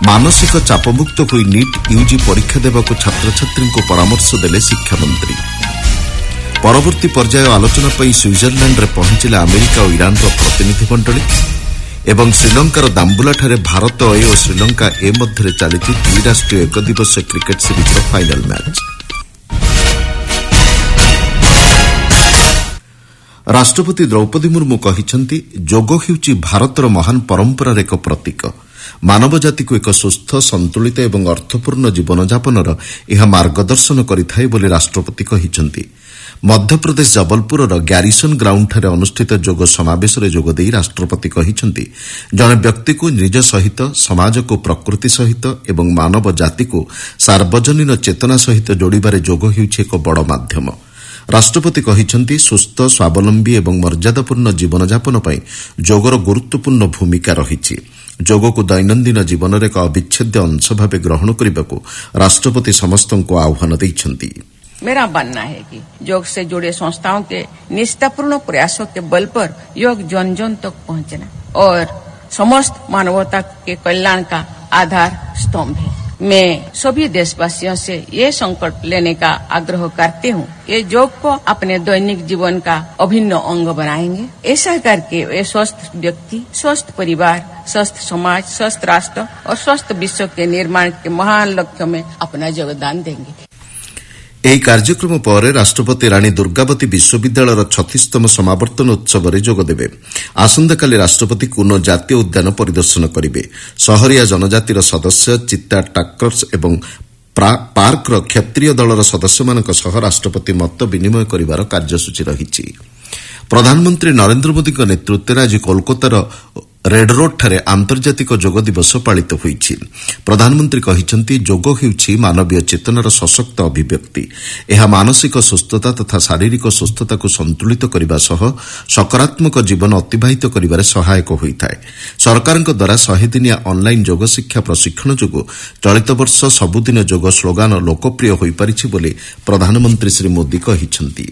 मानसिक चापमुक्त होई NEET UG परीक्षा देवाक छात्रछात्री को परामर्श देले शिक्षामंत्री। परवर्ती पर्याय आलोचना पर स्विट्जरलैंड में पहुंचले अमेरिका और ईरान प्रतिनिधि मंडली एवं श्रीलंकार दाम्बुलाठारे भारत ए और श्रीलंका ए मध्य चली द्विराष्ट्रीय एक दिवसीय क्रिकेट सीरीज फाइनल मैच। राष्ट्रपति द्रौपदी मुर्मू कहिसेंति जोग हेउची भारतर महान परंपरार एक प्रतीक। मानव जाति को एक सुस्थ संतुलित एवं अर्थपूर्ण जीवनयापनर यह मार्गदर्शन करिथाय बोली राष्ट्रपति कहिसेंति। मध्यप्रदेश जबलपुरर ग्यारिसन ग्राउंडଠାରେ अनुष्ठित जोग समावेशରେ जोगदेई राष्ट्रपति कहिसेंति जणे व्यक्ति को निज सहित समाज को प्रकृति सहित एवं मानव जाति को सार्वजनीन चेतना सहित जोड़िबारे जोग हेउछि एक बड़ माध्यम। राष्ट्रपति कहिसेंति सुस्थ स्वावलंबी एवं मर्यादापूर्ण जीवनयापन ପାଇଁ जोगर गुरुत्वपूर्ण भूमिका रहिछि। जोग को दैनन्दिन जीवन रे एक अविच्छेद्य अंश भावे ग्रहण करने राष्ट्रपति समस्तଙ୍କୁ आह्वान दैछन्ति। मेरा मानना है कि योग से जुड़े संस्थाओं के निष्ठापूर्ण प्रयासों के बल पर योग जन जन तक पहुंचना और समस्त मानवता के कल्याण का आधार स्तंभ है। मैं सभी देशवासियों से ये संकल्प लेने का आग्रह करती हूँ ये योग को अपने दैनिक जीवन का अभिन्न अंग बनाएंगे। ऐसा करके वे स्वस्थ व्यक्ति, स्वस्थ परिवार, स्वस्थ समाज, स्वस्थ राष्ट्र और स्वस्थ विश्व के निर्माण के महान लक्ष्य में अपना योगदान देंगे। ଏହି କାର୍ଯ୍ୟକ୍ରମ ପରେ ରାଷ୍ଟ୍ରପତି ରାଣୀ ଦୁର୍ଗାବତୀ ବିଶ୍ୱବିଦ୍ୟାଳୟର 36ତମ ସମାବର୍ତ୍ତନ ଉତ୍ସବରେ ଯୋଗଦେବେ। ଆସନ୍ତାକାଲି ରାଷ୍ଟ୍ରପତି କୁନ ଜାତୀୟ ଉଦ୍ୟାନ ପରିଦର୍ଶନ କରିବେ। ସହରିଆ ଜନଜାତିର ସଦସ୍ୟ, ଚିତ୍ତା ଟାକର୍ସ ଏବଂ ପାର୍କର କ୍ଷତ୍ରୀୟ ଦଳର ସଦସ୍ୟମାନଙ୍କ ସହ ରାଷ୍ଟ୍ରପତି ମତ ବିନିମୟ କରିବାର କାର୍ଯ୍ୟସୂଚୀ ରହିଛି। ପ୍ରଧାନମନ୍ତ୍ରୀ ନରେନ୍ଦ୍ର ମୋଦିଙ୍କ ନେତୃତ୍ୱରେ ଆଜି କୋଲକାତାର रेडरोडଠାରେ आंतर्जातिक जोग दिवस पालित होईछि। प्रधानमंत्री कहिसेंति जोग हेउछि मानवीय चेतनार सशक्त अभिव्यक्ति। एहा मानसिक सुस्थता तथा शारीरिक सुस्थता को संतुलित करबा सह सकारात्मक जीवन अतिबाहित करिबारे सहायक होइथाय। सरकारक द्वारा 100 दिनिया ऑनलाइन जोग शिक्षा प्रशिक्षण जोगु चलित वर्ष सबुदिन जोग स्लोगान लोकप्रिय होई परिछि बोली प्रधानमंत्री श्री मोदी कहिसेंति।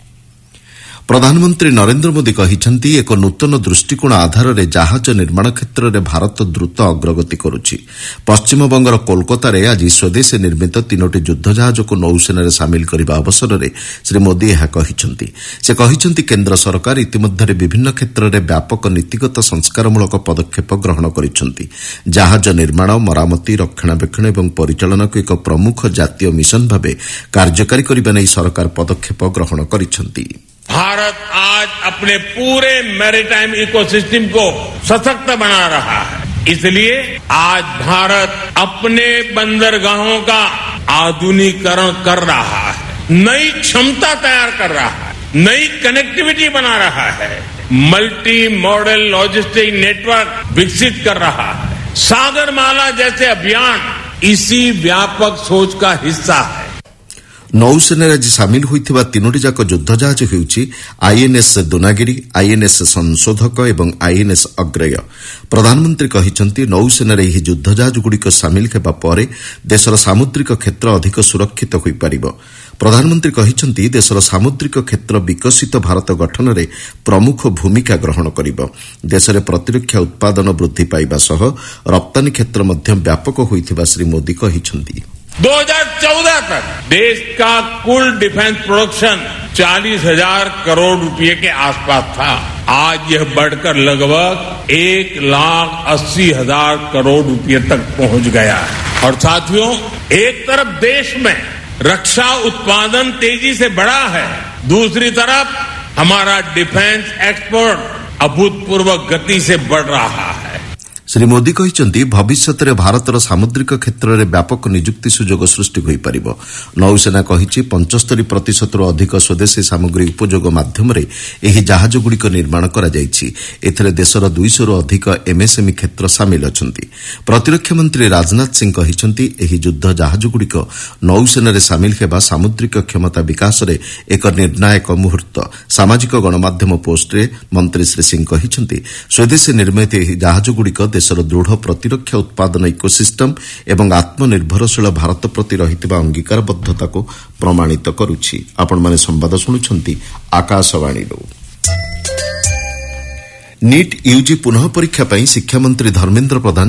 प्रधानमंत्री नरेंद्र मोदी कहिसेंति एक नूतन दृष्टिकोण आधार में जहाज निर्माण क्षेत्र में भारत द्रुत अग्रगति करुछि। पश्चिमबंगर कोलकाता आज स्वदेशी निर्मित 3टी युद्ध जहाज को नौसेना सामिल करने अवसर में श्री मोदी यह कहिसेंति। से कहिसेंति केंद्र सरकार इतिमध्य विभिन्न क्षेत्र में व्यापक नीतिगत संस्कारमूलक पदक्षेप ग्रहण करिसेंति। जहाज निर्माण, मरामती, रक्षणाबेक्षण एवं परिचालन को एक प्रमुख जातीय मिशन भाव कार्यकारी करने नहीं सरकार पदक्षेप ग्रहण करिसेंति। भारत आज अपने पूरे मैरीटाइम इकोसिस्टम को सशक्त बना रहा है। इसलिए आज भारत अपने बंदरगाहों का आधुनिकीकरण कर रहा है, नई क्षमता तैयार कर रहा है, नई कनेक्टिविटी बना रहा है, मल्टी मॉडल लॉजिस्टिक नेटवर्क विकसित कर रहा है। सागरमाला जैसे अभियान इसी व्यापक सोच का हिस्सा है। नौसेना आज सामिल होइथिबा 3टी जाक युद्ध जहाज हेउछि आईएनएस दुनागिरी, आईएनएस संशोधक एवं आईएनएस अग्रय। प्रधानमंत्री कहिसेंति नौसेना रे युद्ध जहाज गुड़िक सामिल हेबा परे देशर सामुद्रिक क्षेत्र अधिक सुरक्षित होई परिबो। प्रधानमंत्री कहिसेंति देशर सामुद्रिक क्षेत्र विकसित भारत गठन रे प्रमुख भूमिका ग्रहण करिबो। देश रे प्रतिरक्षा उत्पादन वृद्धि पाइबा सह रप्तानी क्षेत्र मध्य व्यापक होइथिबा श्री मोदी कहिसेंति। 2014 तक देश का कुल डिफेंस प्रोडक्शन 40,000 करोड़ रुपए के आसपास था। आज यह बढ़कर लगभग 1,80,000 करोड़ रुपए तक पहुंच गया है। और साथियों, एक तरफ देश में रक्षा उत्पादन तेजी से बढ़ा है, दूसरी तरफ हमारा डिफेंस एक्सपोर्ट अभूतपूर्व गति से बढ़ रहा है। श्री मोदी कहिसेंति भविष्य में भारतर सामुद्रिक क्षेत्र में व्यापक निजुक्ति सुजोग सृष्टि होई परिबो। नौसेना कहिछि 75% अधिक स्वदेशी सामग्री उपयोग माध्यम एही जहाज गुड़िक निर्माण करा जायछि। एथिरे देशर 200 अधिक एमएसएमई क्षेत्र सामिल अछंती। प्रतिरक्षा मंत्री राजनाथ सिंह कहिसेंति एही युद्ध जहाज गुड़िक नौसेना सामिल हेबा सामुद्रिक क्षमता विकास रे एक निर्णायक मुहूर्त। सामाजिक गणमाध्यम पोस्ट रे मंत्री श्री सिंह कहिसेंति स्वदेशी निर्मित एही जहाज गुड़िक देशर दृढ़ प्रतिरक्षा उत्पादन इकोसिस्टम एवं आत्मनिर्भरशील भारत प्रति रहितबा अंगीकारबद्धता को प्रमाणित करुछि। आपण माने संवाद सुनुछंती आकाशवाणी। नीट यूजी पुनः परीक्षा पई शिक्षा मंत्री धर्मेंद्र प्रधान